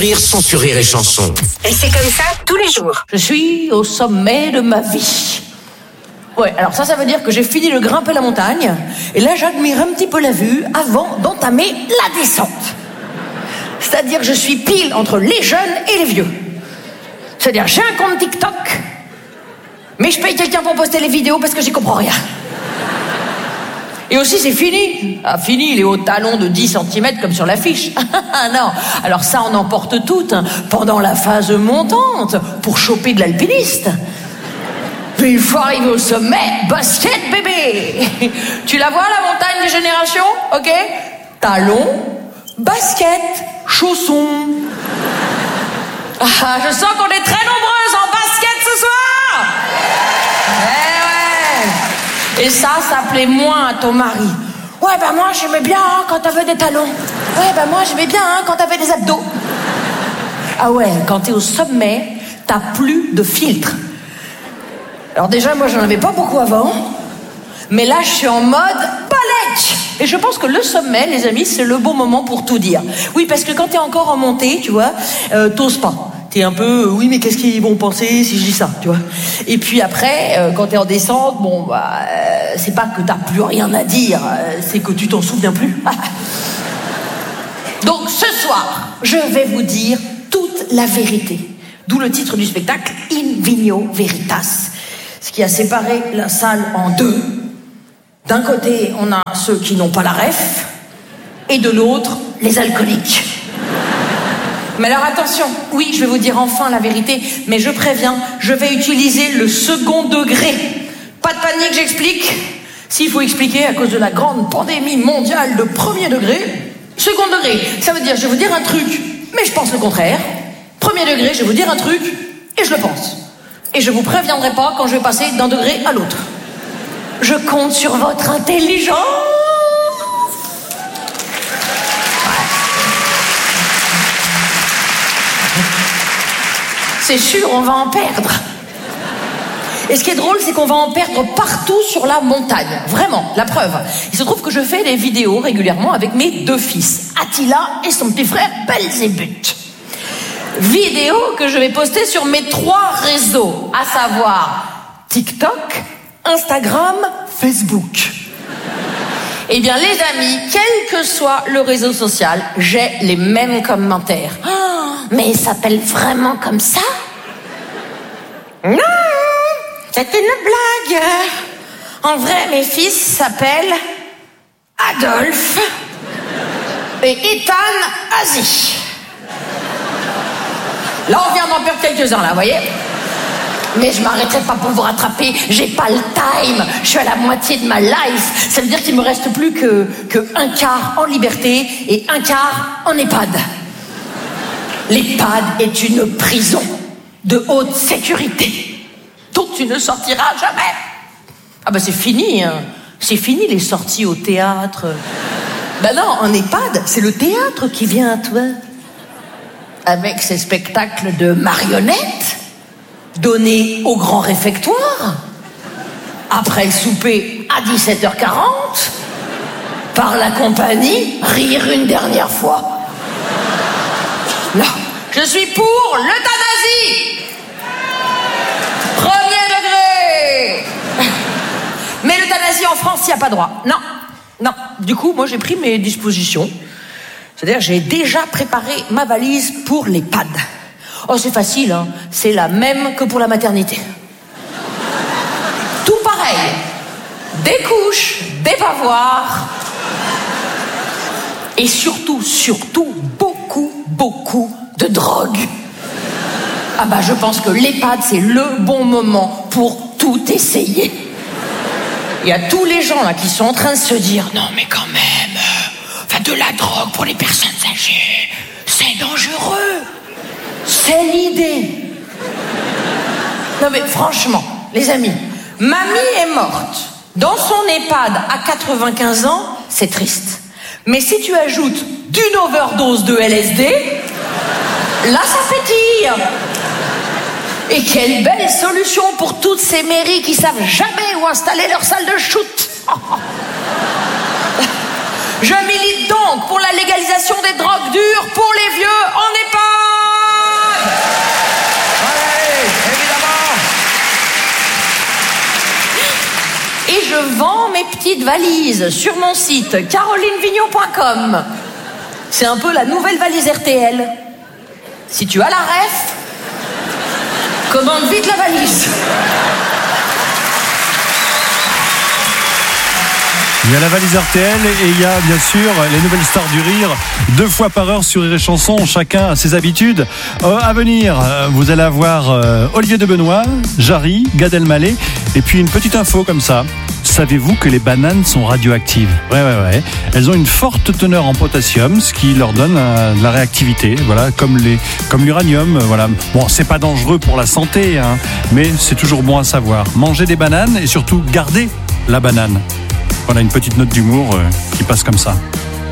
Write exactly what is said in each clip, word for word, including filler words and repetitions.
Rire sans sur Rire et Chanson. Et c'est comme ça tous les jours. Je suis au sommet de ma vie. Ouais, alors ça, ça veut dire que j'ai fini de grimper la montagne, et là j'admire un petit peu la vue avant d'entamer la descente. C'est-à-dire que je suis pile entre les jeunes et les vieux. C'est-à-dire, j'ai un compte TikTok, mais je paye quelqu'un pour poster les vidéos parce que j'y comprends rien. Et aussi, c'est fini. Ah, fini les hauts talons de dix centimètres comme sur l'affiche. Non, alors ça, on emporte tout hein, pendant la phase montante pour choper de l'alpiniste. Puis une fois arrivé au sommet, basket bébé. Tu la vois, la montagne des générations? Ok? Talons, basket, chaussons. Ah, je sens qu'on est très nombreuses en basket ce soir. Eh ouais. Et ça, ça plaît moins à ton mari. Ouais, bah moi, j'aimais bien hein, quand t'avais des talons. Ouais, bah moi, j'aimais bien hein, quand t'avais des abdos. Ah ouais, quand t'es au sommet, t'as plus de filtre. Alors déjà, moi, j'en avais pas beaucoup avant. Mais là, je suis en mode balèque. Et je pense que le sommet, les amis, c'est le bon moment pour tout dire. Oui, parce que quand t'es encore en montée, tu vois, euh, t'oses pas. T'es un peu, oui, mais qu'est-ce qu'ils vont penser si je dis ça, tu vois. Et puis après, euh, quand t'es en descente, bon, bah, euh, c'est pas que t'as plus rien à dire, euh, c'est que tu t'en souviens plus. Donc ce soir, je vais vous dire toute la vérité. D'où le titre du spectacle, In Vino Veritas. Ce qui a séparé la salle en deux. D'un côté, on a ceux qui n'ont pas la ref, et de l'autre, les alcooliques. Mais alors attention, oui, je vais vous dire enfin la vérité, mais je préviens, je vais utiliser le second degré. Pas de panique, j'explique. S'il faut expliquer à cause de la grande pandémie mondiale de premier degré, second degré, ça veut dire je vais vous dire un truc, mais je pense le contraire. Premier degré, je vais vous dire un truc, et je le pense. Et je vous préviendrai pas quand je vais passer d'un degré à l'autre. Je compte sur votre intelligence. C'est sûr, on va en perdre. Et ce qui est drôle, c'est qu'on va en perdre partout sur la montagne. Vraiment, la preuve. Il se trouve que je fais des vidéos régulièrement avec mes deux fils, Attila et son petit frère Belzébuth. Vidéo que je vais poster sur mes trois réseaux, à savoir TikTok, Instagram, Facebook. Eh bien, les amis, quel que soit le réseau social, j'ai les mêmes commentaires. Oh, mais il s'appelle vraiment comme ça? Non, c'était une blague. En vrai, mes fils s'appellent Adolphe et Ethan Asie. Là, on vient d'en perdre quelques-uns, là, vous voyez? Mais je m'arrêterai pas pour vous rattraper, j'ai pas le time, je suis à la moitié de ma life. Ça veut dire qu'il me reste plus que, que un quart en liberté et un quart en EHPAD. L'EHPAD est une prison de haute sécurité dont tu ne sortiras jamais. Ah bah c'est fini, hein. C'est fini les sorties au théâtre. Ben non, en EHPAD, c'est le théâtre qui vient à toi. Avec ses spectacles de marionnettes, donnés au grand réfectoire, après le souper à dix-sept heures quarante, par la compagnie Rire une dernière fois. Non, je suis pour l'euthanasie. Premier degré. Mais l'euthanasie en France, il n'y a pas droit. Non, non. Du coup, moi, j'ai pris mes dispositions. C'est-à-dire, j'ai déjà préparé ma valise pour l'EHPAD. Oh, c'est facile, hein. C'est la même que pour la maternité. Tout pareil. Des couches, des pavoirs. Et surtout, surtout, beaucoup, beaucoup de drogue. Ah bah, je pense que l'EHPAD, c'est le bon moment pour tout essayer. Il y a tous les gens là qui sont en train de se dire, non mais quand même, euh, enfin, de la drogue pour les personnes âgées, c'est dangereux. C'est l'idée. Non mais franchement, les amis, mamie est morte dans son EHPAD à quatre-vingt-quinze ans, c'est triste. Mais si tu ajoutes d'une overdose de L S D, là ça pétille. Et quelle belle solution pour toutes ces mairies qui savent jamais où installer leur salle de shoot. Je milite donc pour la légalisation des drogues dures pour les vieux en EHPAD. mes petites valises sur mon site caroline vignon point com. C'est un peu la nouvelle valise R T L. Si tu as la ref, commande vite la valise. Il y a la valise R T L et il y a bien sûr les nouvelles stars du rire, deux fois par heure sur Rire et Chanson, chacun a ses habitudes. Euh, à venir, vous allez avoir euh, Olivier de Benoît, Jarry, Gad Elmaleh et puis une petite info comme ça. Savez-vous que les bananes sont radioactives ? Ouais, ouais, ouais. Elles ont une forte teneur en potassium, ce qui leur donne euh, de la réactivité, voilà, comme les, comme l'uranium, euh, voilà. Bon, c'est pas dangereux pour la santé, hein, mais c'est toujours bon à savoir. Manger des bananes et surtout garder la banane. Voilà une petite note d'humour euh, qui passe comme ça.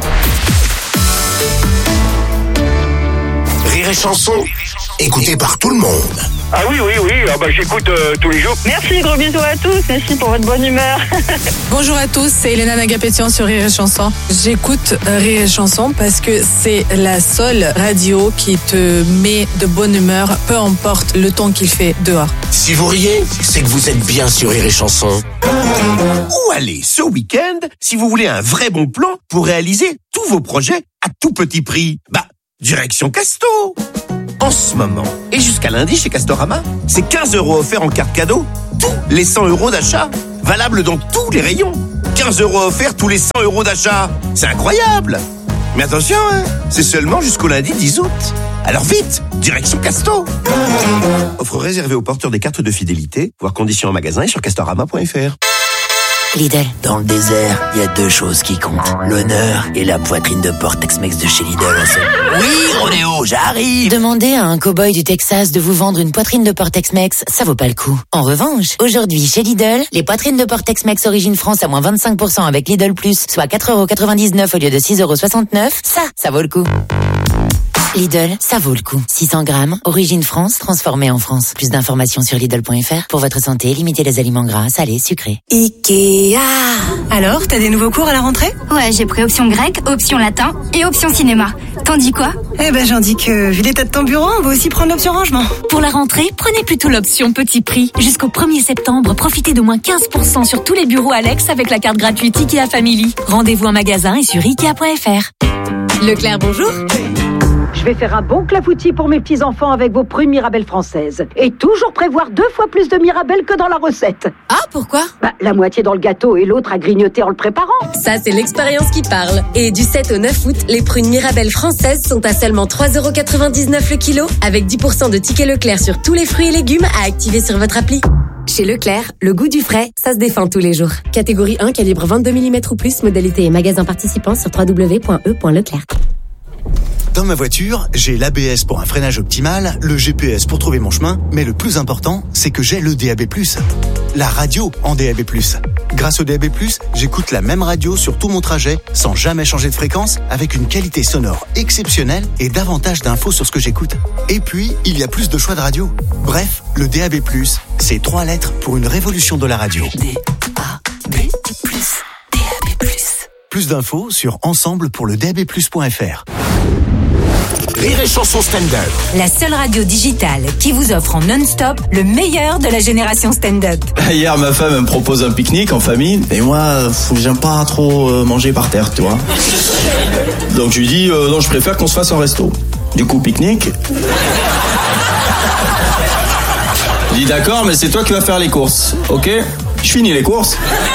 Rire et Chanson, écouté par tout le monde. Ah oui, oui, oui, ah bah, j'écoute euh, tous les jours. Merci, gros bisous à tous, merci pour votre bonne humeur. Bonjour à tous, c'est Elena Nagapétian sur Rire et Chanson. J'écoute Rire et Chanson parce que c'est la seule radio qui te met de bonne humeur, peu importe le temps qu'il fait dehors. Si vous riez, c'est que vous êtes bien sur Rire et Chanson. Ou allez, ce week-end, si vous voulez un vrai bon plan pour réaliser tous vos projets à tout petit prix, bah, direction Casto. En ce moment, et jusqu'à lundi chez Castorama, c'est quinze euros offerts en carte cadeau, tous les cent euros d'achat, valable dans tous les rayons. quinze euros offerts tous les cent euros d'achat, c'est incroyable. Mais attention, hein, c'est seulement jusqu'au lundi dix août. Alors vite, direction Casto. Offre réservée aux porteurs des cartes de fidélité, voir conditions en magasin et sur castorama point f r. Lidl. Dans le désert, il y a deux choses qui comptent. L'honneur et la poitrine de porc Tex-Mex de chez Lidl. Oui, Rodéo, j'arrive. Demandez à un cow-boy du Texas de vous vendre une poitrine de porc Tex-Mex, ça vaut pas le coup. En revanche, aujourd'hui chez Lidl, les poitrines de porc Tex-Mex origine France à moins vingt-cinq pour cent avec Lidl Plus, soit quatre euros quatre-vingt-dix-neuf au lieu de six euros soixante-neuf, ça, ça vaut le coup. Lidl, ça vaut le coup. six cents grammes, origine France, transformée en France. Plus d'informations sur Lidl point f r. Pour votre santé, limitez les aliments gras, salés, sucrés. Ikea. Alors, t'as des nouveaux cours à la rentrée ? Ouais, j'ai pris option grec, option latin et option cinéma. T'en dis quoi ? Eh ben, j'en dis que, vu l'état de ton bureau, on va aussi prendre l'option rangement. Pour la rentrée, prenez plutôt l'option petit prix. Jusqu'au premier septembre, profitez d'au moins quinze pour cent sur tous les bureaux Alex avec la carte gratuite Ikea Family. Rendez-vous en magasin et sur ikea point f r. Leclerc, bonjour. Je vais faire un bon clafoutis pour mes petits-enfants avec vos prunes Mirabelle françaises. Et toujours prévoir deux fois plus de Mirabelle que dans la recette. Ah, pourquoi ? Bah, la moitié dans le gâteau et l'autre à grignoter en le préparant. Ça, c'est l'expérience qui parle. Et du sept au neuf août, les prunes Mirabelle françaises sont à seulement trois euros quatre-vingt-dix-neuf le kilo, avec dix pour cent de tickets Leclerc sur tous les fruits et légumes à activer sur votre appli. Chez Leclerc, le goût du frais, ça se défend tous les jours. Catégorie un, calibre vingt-deux millimètres ou plus, modalité et magasin participant sur w w w point e point leclerc. Dans ma voiture, j'ai l'A B S pour un freinage optimal, le G P S pour trouver mon chemin, mais le plus important, c'est que j'ai le D A B plus. La radio en D A B plus. Grâce au D A B plus, j'écoute la même radio sur tout mon trajet, sans jamais changer de fréquence, avec une qualité sonore exceptionnelle et davantage d'infos sur ce que j'écoute. Et puis, il y a plus de choix de radio. Bref, le D A B plus, c'est trois lettres pour une révolution de la radio. D A B plus, D A B plus. Plus d'infos sur ensemble pour le D A B plus point f r. Rire et Chanson stand-up. La seule radio digitale qui vous offre en non-stop le meilleur de la génération stand-up. Hier, ma femme elle me propose un pique-nique en famille. Et moi, j'aime pas trop manger par terre, tu vois. Donc je lui dis, euh, non, je préfère qu'on se fasse un resto. Du coup, pique-nique. Je dis, d'accord, mais c'est toi qui vas faire les courses. Ok ? Je finis les courses.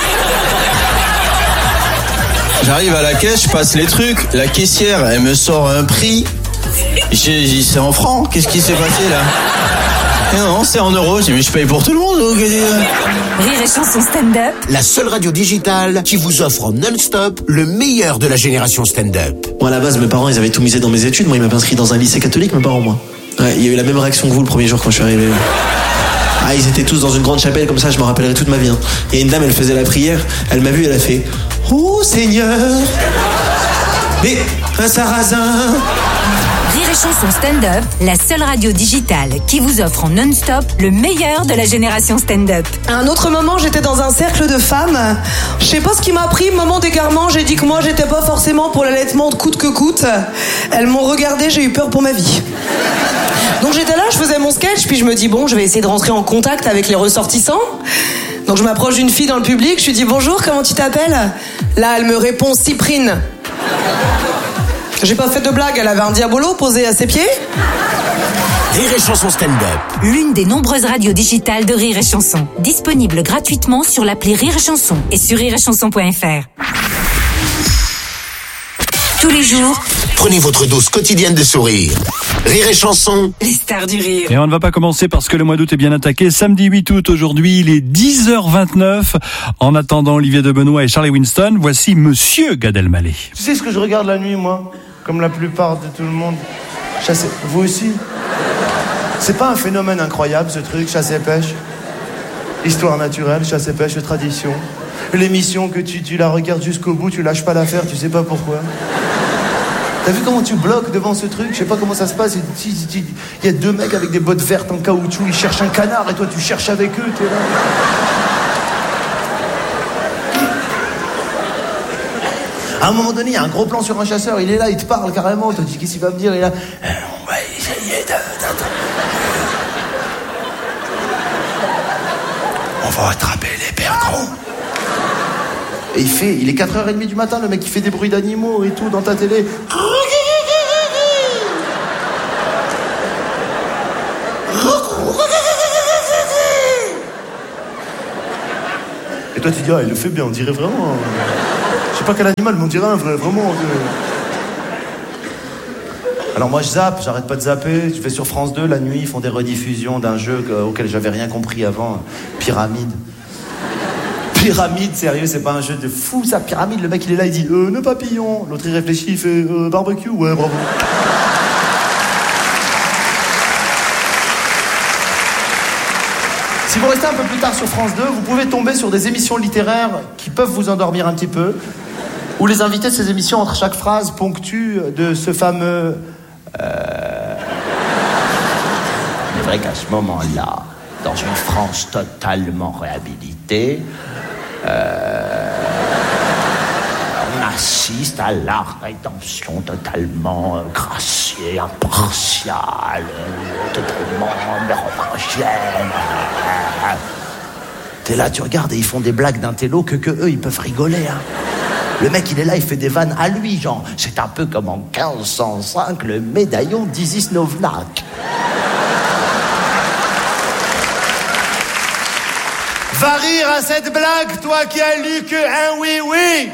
J'arrive à la caisse, je passe les trucs. La caissière, elle me sort un prix. J'ai dit, c'est en francs, qu'est-ce qui s'est passé là ? Et non, c'est en euros. J'ai dit, mais je paye pour tout le monde. Donc... Rire et Chanson stand-up. La seule radio digitale qui vous offre en non-stop le meilleur de la génération stand-up. Moi, à la base, mes parents, ils avaient tout misé dans mes études. Moi, ils m'avaient inscrit dans un lycée catholique, mes parents, moi. Ouais, il y a eu la même réaction que vous le premier jour quand je suis arrivé. Ah, ils étaient tous dans une grande chapelle, comme ça, je m'en rappellerai toute ma vie. Hein. Et une dame, elle faisait la prière, elle m'a vu, elle a fait « Oh Seigneur, mais un sarrasin !» Rire et Chanson stand-up, la seule radio digitale qui vous offre en non-stop le meilleur de la génération stand-up. À un autre moment, j'étais dans un cercle de femmes. Je sais pas ce qui m'a pris, moment d'égarement, j'ai dit que moi, j'étais pas forcément pour l'allaitement de coûte que coûte. Elles m'ont regardé, j'ai eu peur pour ma vie. Donc j'étais là, je faisais mon sketch, puis je me dis bon, je vais essayer de rentrer en contact avec les ressortissants. Donc je m'approche d'une fille dans le public, je lui dis bonjour, comment tu t'appelles? Là, elle me répond Cyprine. J'ai pas fait de blague, elle avait un diabolo posé à ses pieds. Rire et Chanson stand-up. L'une des nombreuses radios digitales de Rire et Chanson. Disponible gratuitement sur l'appli Rire et Chanson et sur rire et chanson point f r. Tous les jours, Prenez votre dose quotidienne de sourire. Rire et Chanson. les stars du rire. Et on ne va pas commencer parce que le mois d'août est bien attaqué. Samedi huit août, aujourd'hui, il est dix heures vingt-neuf. En attendant Olivier de Benoît et Charlie Winston, voici Monsieur Gad Elmaleh. Tu sais ce que je regarde la nuit, moi? Comme la plupart de tout le monde. Chasse... Vous aussi? C'est pas un phénomène incroyable, ce truc, chasse et pêche? Histoire naturelle, chasse et pêche, tradition. L'émission que tu, tu la regardes jusqu'au bout, tu lâches pas l'affaire, tu sais pas pourquoi. T'as vu comment tu bloques devant ce truc? Je sais pas comment ça se passe. Il y a deux mecs avec des bottes vertes en caoutchouc, ils cherchent un canard et toi tu cherches avec eux, t'es là. À un moment donné, il y a un gros plan sur un chasseur, il est là, il te parle carrément, tu te dis qu'est-ce qu'il va me dire, il est là. On va essayer de... On va attraper les perdrix. Et il fait, il est quatre heures trente du matin, le mec il fait des bruits d'animaux et tout dans ta télé. Et toi tu dis, ah il le fait bien, on dirait vraiment... Je sais pas quel animal, mais on dirait un vrai, vraiment... Alors moi je zappe, j'arrête pas de zapper, je vais sur France deux, la nuit, ils font des rediffusions d'un jeu auquel j'avais rien compris avant, Pyramide. Pyramide, sérieux, c'est pas un jeu de fou ça, Pyramide, le mec il est là, il dit euh, nœud papillon, l'autre il réfléchit, il fait euh, barbecue, ouais bravo. Si vous restez un peu plus tard sur France deux, vous pouvez tomber sur des émissions littéraires qui peuvent vous endormir un petit peu, où les invités de ces émissions, entre chaque phrase, ponctuent de ce fameux... Euh... C'est vrai qu'à ce moment-là, dans une France totalement réhabilitée, euh, on assiste à la rédemption totalement graciée, impartiale, totalement mérovingienne. T'es là, tu regardes et ils font des blagues d'un télo que, que eux, ils peuvent rigoler. Hein. Le mec, il est là, il fait des vannes à lui, genre, c'est un peu comme en quinze cent cinq, le médaillon d'Isis Novnak. Va rire à cette blague, toi qui as lu que un oui-oui.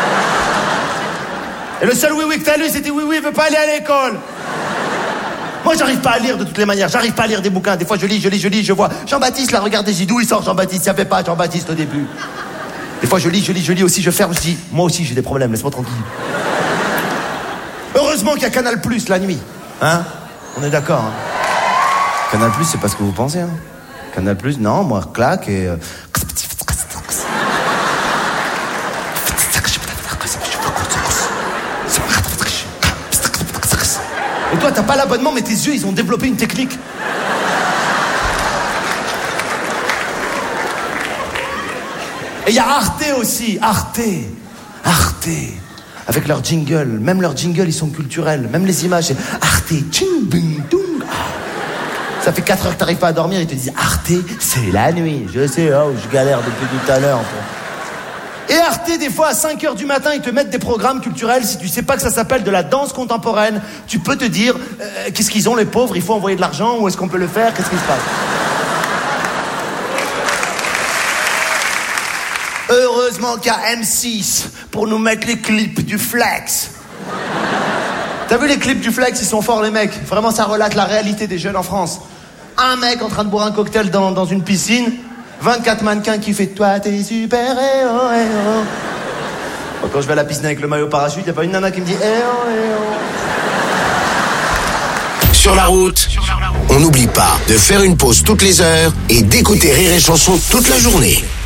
Et le seul oui-oui que t'as lu, c'était oui-oui, veut pas aller à l'école. Moi, j'arrive pas à lire de toutes les manières, j'arrive pas à lire des bouquins. Des fois, je lis, je lis, je lis, je vois Jean-Baptiste, là, regardez, j'ai d'où il sort Jean-Baptiste, il savait pas Jean-Baptiste au début. Des fois, je lis, je lis, je lis aussi, je ferme, je dis, moi aussi, j'ai des problèmes, laisse-moi tranquille. Heureusement qu'il y a Canal Plus la nuit. Hein? On est d'accord, hein? Canal Plus, c'est pas ce que vous pensez, hein? Canal Plus, non, moi, claque et... Euh... Et toi, t'as pas l'abonnement, mais tes yeux, ils ont développé une technique. Et il y a Arte aussi, Arte, Arte, avec leur jingle, même leurs jingles, ils sont culturels, même les images, c'est Arte, tching, bing, dung. Ça fait quatre heures que t'arrives pas à dormir, ils te disent Arte, c'est la nuit. Je sais, oh, je galère depuis tout à l'heure. Et Arte, des fois, à cinq heures du matin, ils te mettent des programmes culturels. Si tu sais pas que ça s'appelle de la danse contemporaine, tu peux te dire, euh, qu'est-ce qu'ils ont les pauvres, il faut envoyer de l'argent, où est-ce qu'on peut le faire, qu'est-ce qui se passe? Heureusement qu'il y a M six pour nous mettre les clips du Flex. T'as vu les clips du Flex, ils sont forts les mecs. Vraiment, ça relate la réalité des jeunes en France. Un mec en train de boire un cocktail dans, dans une piscine, vingt-quatre mannequins qui fait toi t'es super héros, héros. Bon, quand je vais à la piscine avec le maillot parachute, y a pas une nana qui me dit héros, héros. Sur la route, on n'oublie pas de faire une pause toutes les heures et d'écouter Rire et Chanson toute la journée.